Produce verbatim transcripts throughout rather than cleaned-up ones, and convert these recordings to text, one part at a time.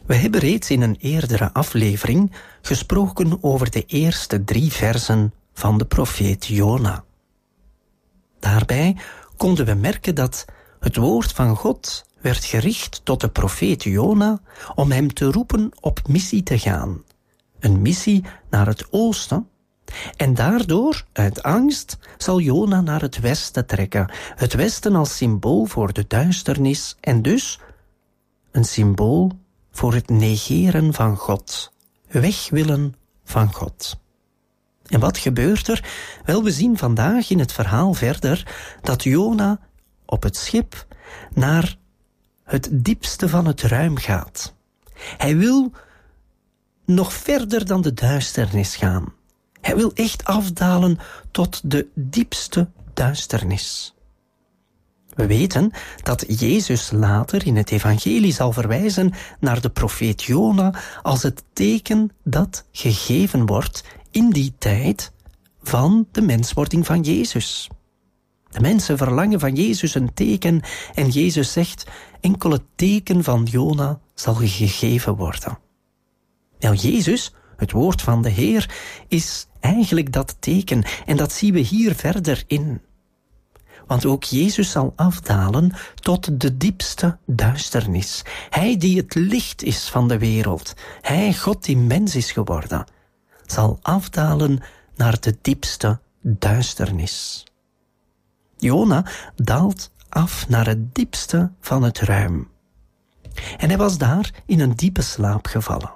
We hebben reeds in een eerdere aflevering gesproken over de eerste drie versen van de profeet Jona. Daarbij konden we merken dat het woord van God werd gericht tot de profeet Jona om hem te roepen op missie te gaan. Een missie naar het oosten. En daardoor, uit angst, zal Jona naar het westen trekken. Het westen als symbool voor de duisternis en dus een symbool voor het negeren van God. Weg willen van God. En wat gebeurt er? Wel, we zien vandaag in het verhaal verder dat Jona op het schip naar het diepste van het ruim gaat. Hij wil nog verder dan de duisternis gaan. Hij wil echt afdalen tot de diepste duisternis. We weten dat Jezus later in het evangelie zal verwijzen naar de profeet Jona als het teken dat gegeven wordt in die tijd van de menswording van Jezus. De mensen verlangen van Jezus een teken en Jezus zegt, enkel het teken van Jona zal gegeven worden. Nou, Jezus, het woord van de Heer, is eigenlijk dat teken en dat zien we hier verder in. Want ook Jezus zal afdalen tot de diepste duisternis. Hij die het licht is van de wereld, hij, God die mens is geworden, zal afdalen naar de diepste duisternis. Jona daalt af naar het diepste van het ruim. En hij was daar in een diepe slaap gevallen.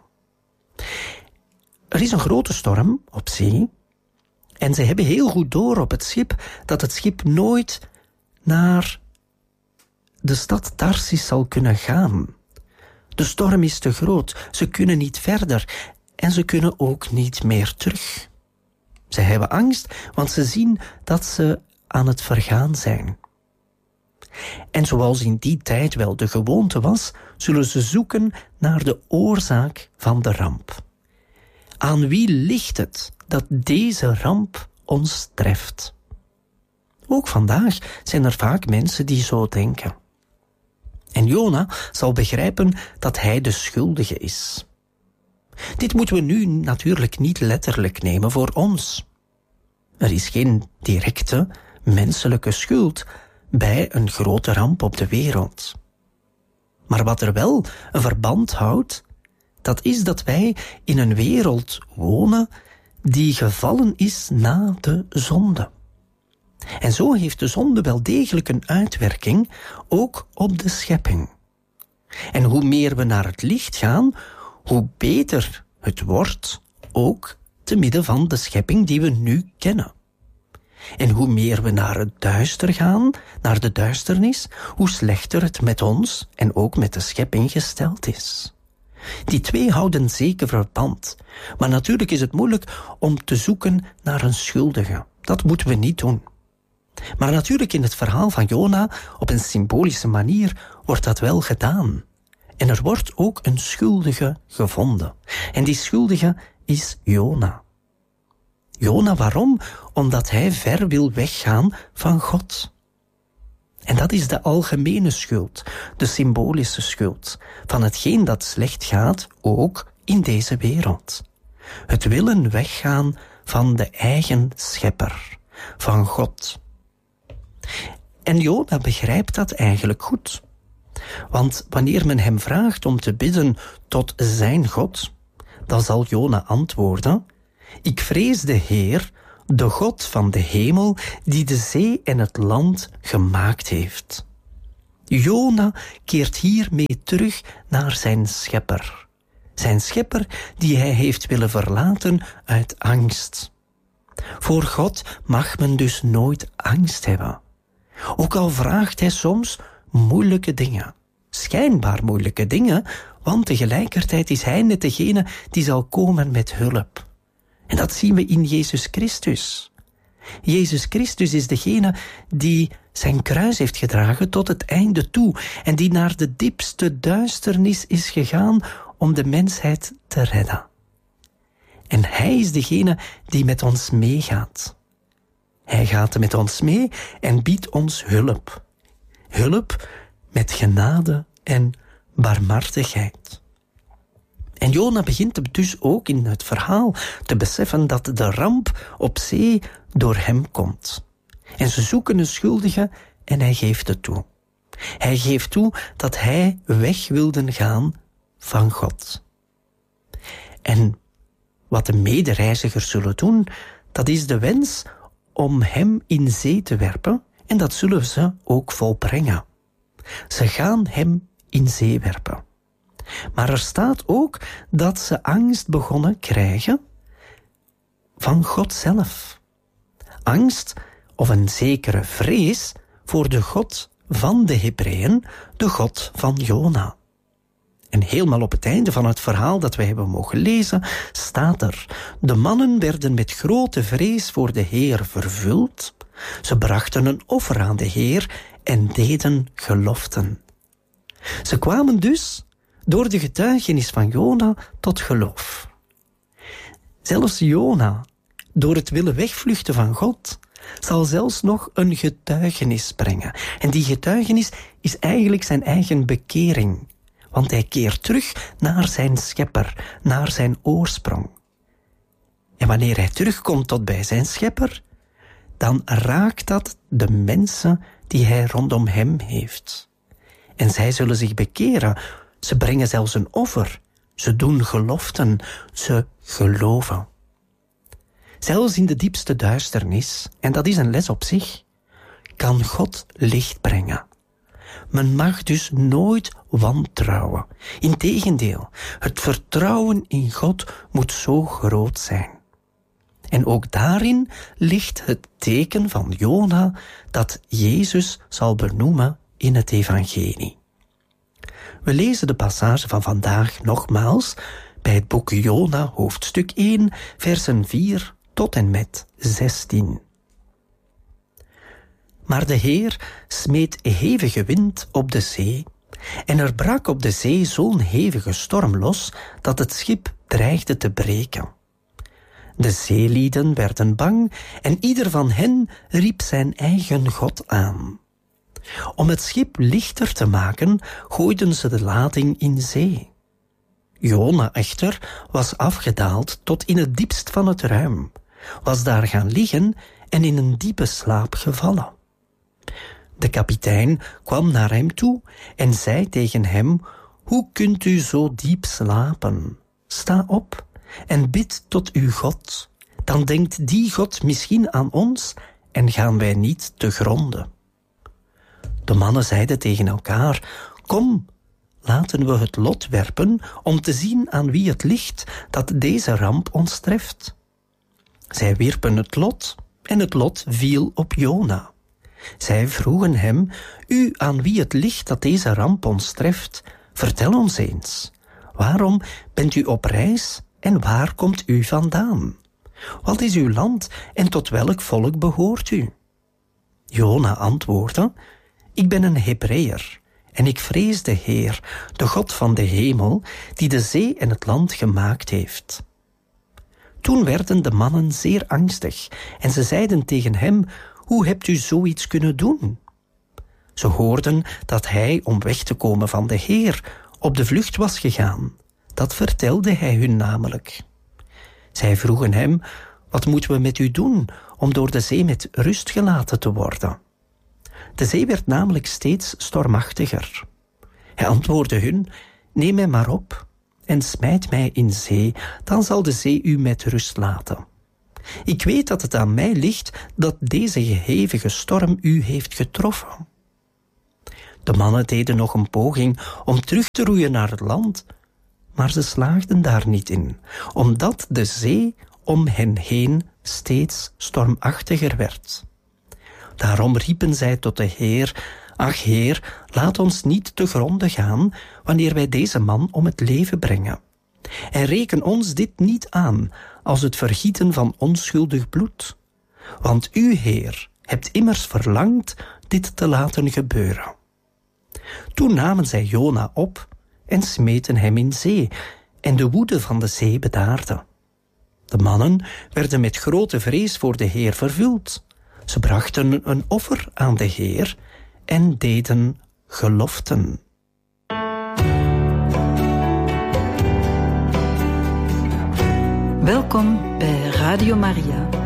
Er is een grote storm op zee en ze hebben heel goed door op het schip dat het schip nooit naar de stad Tarsis zal kunnen gaan. De storm is te groot, ze kunnen niet verder en ze kunnen ook niet meer terug. Ze hebben angst, want ze zien dat ze aan het vergaan zijn. En zoals in die tijd wel de gewoonte was, zullen ze zoeken naar de oorzaak van de ramp. Aan wie ligt het dat deze ramp ons treft? Ook vandaag zijn er vaak mensen die zo denken. En Jona zal begrijpen dat hij de schuldige is. Dit moeten we nu natuurlijk niet letterlijk nemen voor ons. Er is geen directe menselijke schuld bij een grote ramp op de wereld. Maar wat er wel een verband houdt, dat is dat wij in een wereld wonen die gevallen is na de zonde. En zo heeft de zonde wel degelijk een uitwerking, ook op de schepping. En hoe meer we naar het licht gaan, hoe beter het wordt, ook te midden van de schepping die we nu kennen. En hoe meer we naar het duister gaan, naar de duisternis, hoe slechter het met ons en ook met de schepping gesteld is. Die twee houden zeker verband. Maar natuurlijk is het moeilijk om te zoeken naar een schuldige. Dat moeten we niet doen. Maar natuurlijk in het verhaal van Jona, op een symbolische manier, wordt dat wel gedaan. En er wordt ook een schuldige gevonden. En die schuldige is Jona. Jona, waarom? Omdat hij ver wil weggaan van God. En dat is de algemene schuld, de symbolische schuld, van hetgeen dat slecht gaat, ook in deze wereld. Het willen weggaan van de eigen schepper, van God. En Jona begrijpt dat eigenlijk goed. Want wanneer men hem vraagt om te bidden tot zijn God, dan zal Jona antwoorden: ik vrees de Heer, de God van de hemel, die de zee en het land gemaakt heeft. Jona keert hiermee terug naar zijn schepper. Zijn schepper die hij heeft willen verlaten uit angst. Voor God mag men dus nooit angst hebben. Ook al vraagt hij soms moeilijke dingen. Schijnbaar moeilijke dingen, want tegelijkertijd is hij net degene die zal komen met hulp. En dat zien we in Jezus Christus. Jezus Christus is degene die zijn kruis heeft gedragen tot het einde toe en die naar de diepste duisternis is gegaan om de mensheid te redden. En hij is degene die met ons meegaat. Hij gaat met ons mee en biedt ons hulp. Hulp met genade en barmhartigheid. En Jona begint dus ook in het verhaal te beseffen dat de ramp op zee door hem komt. En ze zoeken een schuldige en hij geeft het toe. Hij geeft toe dat hij weg wilde gaan van God. En wat de medereizigers zullen doen, dat is de wens om hem in zee te werpen, en dat zullen ze ook volbrengen. Ze gaan hem in zee werpen. Maar er staat ook dat ze angst begonnen krijgen van God zelf. Angst of een zekere vrees voor de God van de Hebreeën, de God van Jona. En helemaal op het einde van het verhaal dat wij hebben mogen lezen, staat er: de mannen werden met grote vrees voor de Heer vervuld. Ze brachten een offer aan de Heer en deden geloften. Ze kwamen dus door de getuigenis van Jona tot geloof. Zelfs Jona, door het willen wegvluchten van God, zal zelfs nog een getuigenis brengen. En die getuigenis is eigenlijk zijn eigen bekering. Want hij keert terug naar zijn schepper, naar zijn oorsprong. En wanneer hij terugkomt tot bij zijn schepper, dan raakt dat de mensen die hij rondom hem heeft. En zij zullen zich bekeren. Ze brengen zelfs een offer. Ze doen geloften. Ze geloven. Zelfs in de diepste duisternis, en dat is een les op zich, kan God licht brengen. Men mag dus nooit wantrouwen. Integendeel, het vertrouwen in God moet zo groot zijn. En ook daarin ligt het teken van Jona dat Jezus zal benoemen in het evangelie. We lezen de passage van vandaag nogmaals bij het boek Jona, hoofdstuk één, versen vier tot en met zestien. Maar de Heer smeet hevige wind op de zee, en er brak op de zee zo'n hevige storm los, dat het schip dreigde te breken. De zeelieden werden bang, en ieder van hen riep zijn eigen God aan. Om het schip lichter te maken, gooiden ze de lading in zee. Jona echter was afgedaald tot in het diepst van het ruim, was daar gaan liggen en in een diepe slaap gevallen. De kapitein kwam naar hem toe en zei tegen hem: hoe kunt u zo diep slapen? Sta op en bid tot uw God. Dan denkt die God misschien aan ons en gaan wij niet te gronde. De mannen zeiden tegen elkaar: kom, laten we het lot werpen om te zien aan wie het ligt dat deze ramp ons treft. Zij wierpen het lot en het lot viel op Jona. Zij vroegen hem: u aan wie het ligt dat deze ramp ons treft, vertel ons eens. Waarom bent u op reis en waar komt u vandaan? Wat is uw land en tot welk volk behoort u? Jona antwoordde: ik ben een Hebreeër en ik vrees de Heer, de God van de hemel, die de zee en het land gemaakt heeft. Toen werden de mannen zeer angstig en ze zeiden tegen hem: hoe hebt u zoiets kunnen doen? Ze hoorden dat hij, om weg te komen van de Heer, op de vlucht was gegaan. Dat vertelde hij hun namelijk. Zij vroegen hem: wat moeten we met u doen om door de zee met rust gelaten te worden? De zee werd namelijk steeds stormachtiger. Hij antwoordde hun: neem mij maar op en smijt mij in zee, dan zal de zee u met rust laten. Ik weet dat het aan mij ligt dat deze hevige storm u heeft getroffen. De mannen deden nog een poging om terug te roeien naar het land, maar ze slaagden daar niet in, omdat de zee om hen heen steeds stormachtiger werd. Daarom riepen zij tot de Heer: ach Heer, laat ons niet te gronde gaan wanneer wij deze man om het leven brengen. En reken ons dit niet aan als het vergieten van onschuldig bloed. Want u, Heer, hebt immers verlangd dit te laten gebeuren. Toen namen zij Jona op en smeten hem in zee, en de woede van de zee bedaarde. De mannen werden met grote vrees voor de Heer vervuld. Ze brachten een offer aan de Heer en deden geloften. Welkom bij Radio Maria.